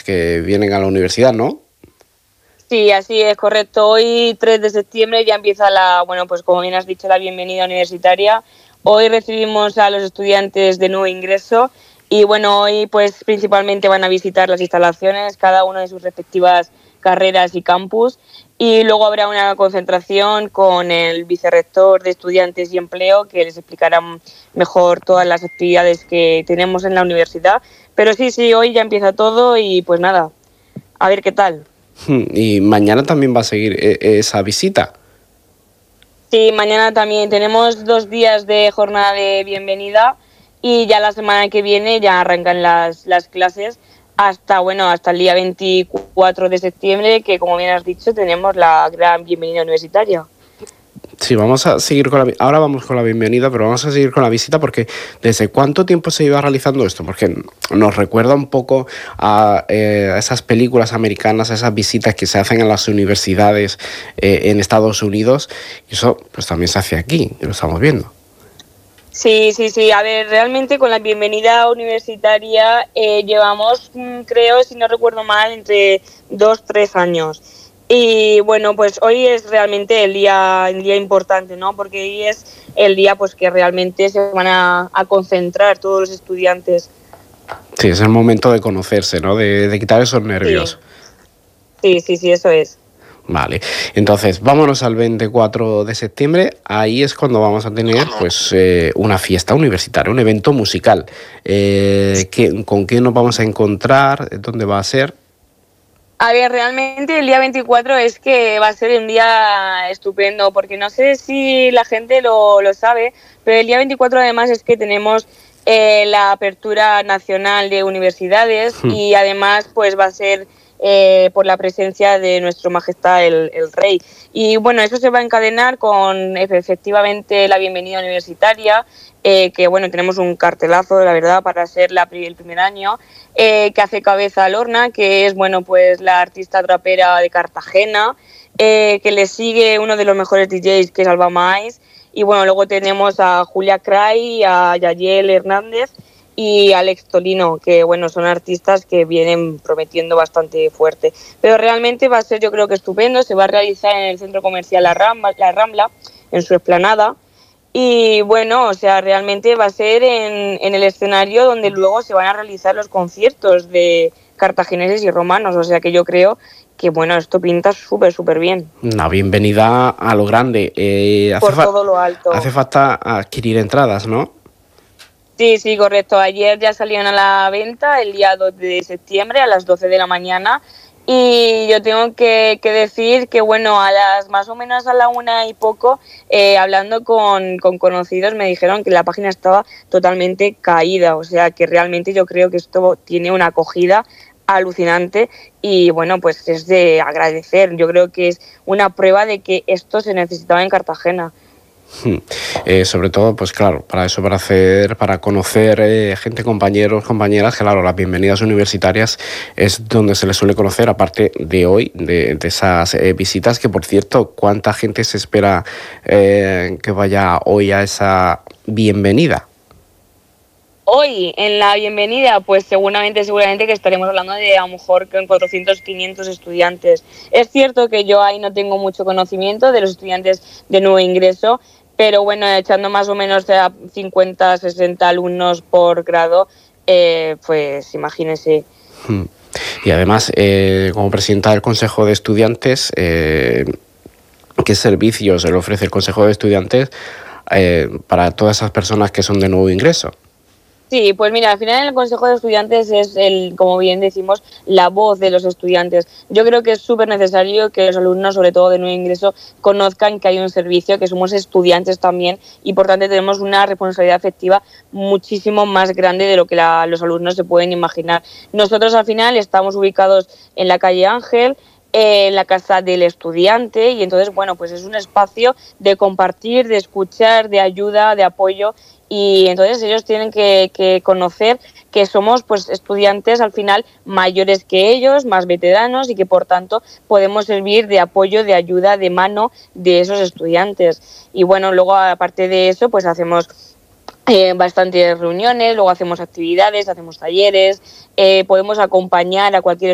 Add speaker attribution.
Speaker 1: que vienen a la universidad, ¿no?
Speaker 2: Sí, así es, correcto. Hoy, 3 de septiembre, ya empieza pues como bien has dicho, la bienvenida universitaria. Hoy recibimos a los estudiantes de nuevo ingreso y bueno, hoy pues principalmente van a visitar las instalaciones, cada uno de sus respectivas carreras y campus, y luego habrá una concentración con el vicerrector de Estudiantes y Empleo, que les explicará mejor todas las actividades que tenemos en la universidad. Pero sí, hoy ya empieza todo y pues nada, a ver qué tal.
Speaker 1: Y mañana también va a seguir esa visita.
Speaker 2: Sí, mañana también tenemos 2 días de jornada de bienvenida y ya la semana que viene ya arrancan las clases hasta el día 24 de septiembre, que como bien has dicho tenemos la gran bienvenida universitaria.
Speaker 1: Sí, vamos a seguir ahora vamos con la bienvenida, pero vamos a seguir con la visita porque ¿desde cuánto tiempo se iba realizando esto? Porque nos recuerda un poco a esas películas americanas, a esas visitas que se hacen en las universidades en Estados Unidos, y eso pues también se hace aquí, y lo estamos viendo.
Speaker 2: Sí. A ver, realmente con la bienvenida universitaria llevamos, creo, si no recuerdo mal, entre 2-3 años. Y bueno, pues hoy es realmente el día importante, ¿no? Porque hoy es el día pues que realmente se van a concentrar todos los estudiantes.
Speaker 1: Sí, es el momento de conocerse, ¿no? De quitar esos nervios.
Speaker 2: Sí, eso es.
Speaker 1: Vale, entonces vámonos al 24 de septiembre, ahí es cuando vamos a tener pues una fiesta universitaria, un evento musical. ¿Con qué nos vamos a encontrar? ¿Dónde va a ser?
Speaker 2: A ver, realmente el día 24 es que va a ser un día estupendo, porque no sé si la gente lo sabe, pero el día 24 además es que tenemos la apertura nacional de universidades y además pues va a ser por la presencia de nuestro majestad el rey. Y bueno, eso se va a encadenar con efectivamente la bienvenida universitaria, que bueno, tenemos un cartelazo, la verdad, para ser el primer año, que hace cabeza a Lorna, que es bueno pues la artista trapera de Cartagena, que le sigue uno de los mejores DJs, que es Alba Mais, y bueno, luego tenemos a Julia Cray, a Yayel Hernández y Alex Tolino, que bueno, son artistas que vienen prometiendo bastante fuerte. Pero realmente va a ser, yo creo que estupendo, se va a realizar en el centro comercial La Rambla, en su explanada. Y bueno, o sea, realmente va a ser en el escenario donde luego se van a realizar los conciertos de cartagineses y romanos. O sea que yo creo que bueno, esto pinta súper bien.
Speaker 1: Una bienvenida a lo grande.
Speaker 2: Por todo lo alto.
Speaker 1: Hace falta adquirir entradas, ¿no?
Speaker 2: Sí, correcto. Ayer ya salieron a la venta el día 2 de septiembre a las 12 de la mañana. Y yo tengo que decir que, bueno, más o menos a la 1 y poco, hablando con conocidos, me dijeron que la página estaba totalmente caída. O sea, que realmente yo creo que esto tiene una acogida alucinante y, bueno, pues es de agradecer. Yo creo que es una prueba de que esto se necesitaba en Cartagena.
Speaker 1: Sobre todo, pues claro, para conocer gente, compañeros, compañeras, claro, las bienvenidas universitarias es donde se les suele conocer, aparte de hoy, de esas visitas, que por cierto, ¿cuánta gente se espera que vaya hoy a esa bienvenida?
Speaker 2: Hoy, en la bienvenida, pues seguramente que estaremos hablando de a lo mejor con 400, 500 estudiantes. Es cierto que yo ahí no tengo mucho conocimiento de los estudiantes de nuevo ingreso, pero bueno, echando más o menos a 50, 60 alumnos por grado, pues imagínese.
Speaker 1: Y además, como presidenta del Consejo de Estudiantes, ¿qué servicios le ofrece el Consejo de Estudiantes para todas esas personas que son de nuevo ingreso?
Speaker 2: Sí, pues mira, al final el Consejo de Estudiantes es, como bien decimos, la voz de los estudiantes. Yo creo que es súper necesario que los alumnos, sobre todo de nuevo ingreso, conozcan que hay un servicio, que somos estudiantes también y por tanto tenemos una responsabilidad afectiva muchísimo más grande de lo que los alumnos se pueden imaginar. Nosotros al final estamos ubicados en la calle Ángel, en la casa del estudiante, y entonces, bueno, pues es un espacio de compartir, de escuchar, de ayuda, de apoyo, y entonces ellos tienen que conocer que somos pues estudiantes al final mayores que ellos, más veteranos, y que por tanto podemos servir de apoyo, de ayuda, de mano de esos estudiantes. Y bueno, luego aparte de eso pues hacemos bastantes reuniones, luego hacemos actividades, hacemos talleres, podemos acompañar a cualquier